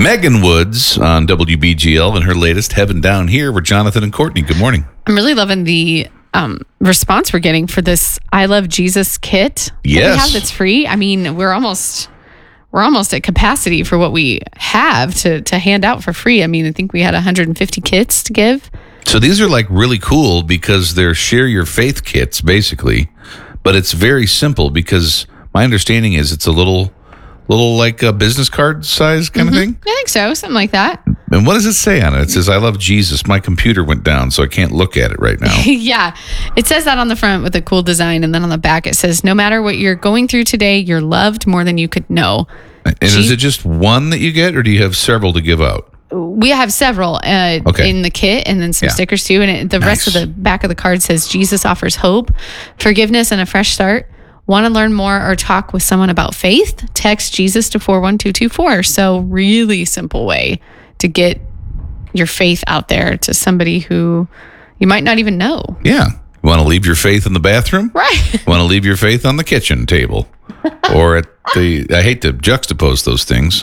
Megan Woods on WBGL and her latest Heaven Down Here with Jonathan and Courtney. Good morning. I'm really loving the response we're getting for this I Love Jesus kit that we have that's free. I mean, we're almost at capacity for what we have to hand out for free. I mean, I think we had 150 kits to give. So these are like really cool because they're share your faith kits basically, but it's very simple because my understanding is it's a little like a business card size kind of thing. I think so, something like that. And what does it say on it? It says, I love Jesus. My computer went down, so I can't look at it right now. Yeah, it says that on the front with a cool design. And then on the back, it says, no matter what you're going through today, you're loved more than you could know. And is it just one that you get, or do you have several to give out? We have several in the kit, and then some stickers too. And the rest of the back of the card says, Jesus offers hope, forgiveness, and a fresh start. Want to learn more or talk with someone about faith? Text Jesus to 41224. So really simple way to get your faith out there to somebody who you might not even know. Yeah. You want to leave your faith in the bathroom? Right. You want to leave your faith on the kitchen table or at I hate to juxtapose those things.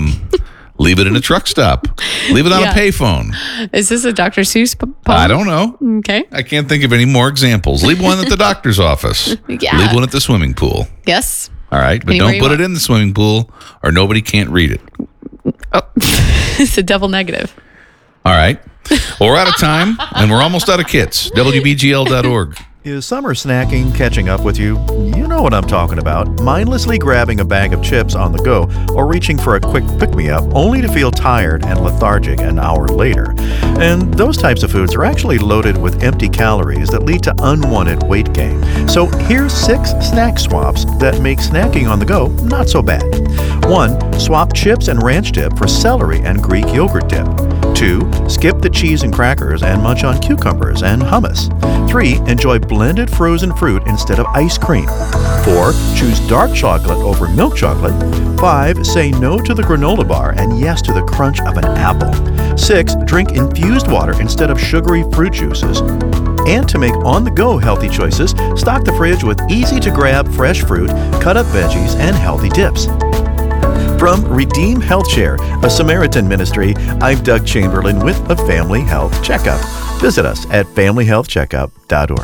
Leave it in a truck stop. Leave it on a payphone. Is this a Dr. Seuss poem? I don't know. Okay. I can't think of any more examples. Leave one at the doctor's office. Yeah. Leave one at the swimming pool. Yes. All right. But don't put it in the swimming pool or nobody can't read it. Oh, it's a double negative. All right. Well, we're out of time and we're almost out of kits. WBGL.org. Is summer snacking catching up with you? You know what I'm talking about. Mindlessly grabbing a bag of chips on the go or reaching for a quick pick-me-up only to feel tired and lethargic an hour later. And those types of foods are actually loaded with empty calories that lead to unwanted weight gain. So here's 6 snack swaps that make snacking on the go not so bad. 1. Swap chips and ranch dip for celery and Greek yogurt dip. 2. Skip the cheese and crackers and munch on cucumbers and hummus. 3. Enjoy blended frozen fruit instead of ice cream. 4. Choose dark chocolate over milk chocolate. 5. Say no to the granola bar and yes to the crunch of an apple. 6. Drink infused water instead of sugary fruit juices. And to make on-the-go healthy choices, stock the fridge with easy-to-grab fresh fruit, cut-up veggies, and healthy dips. From Redeem Health Share, a Samaritan ministry, I'm Doug Chamberlain with a Family Health Checkup. Visit us at familyhealthcheckup.org.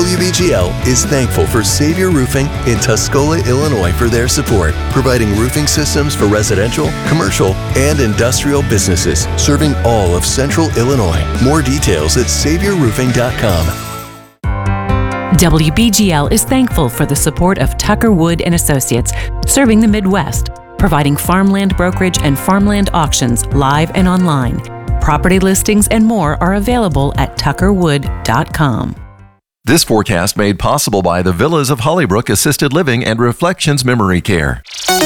WBGL is thankful for Savior Roofing in Tuscola, Illinois for their support, providing roofing systems for residential, commercial, and industrial businesses, serving all of Central Illinois. More details at SaviorRoofing.com. WBGL is thankful for the support of Tucker Wood & Associates, serving the Midwest, providing farmland brokerage and farmland auctions live and online. Property listings and more are available at tuckerwood.com. This forecast made possible by the Villas of Hollybrook Assisted Living and Reflections Memory Care.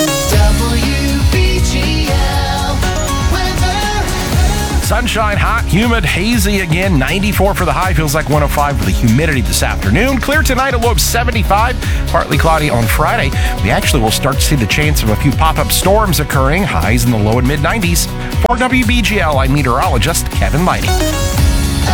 Sunshine, hot, humid, hazy again. 94 for the high. Feels like 105 for the humidity this afternoon. Clear tonight, a low of 75. Partly cloudy on Friday. We actually will start to see the chance of a few pop-up storms occurring. Highs in the low and mid-90s. For WBGL, I'm meteorologist Kevin Lighty.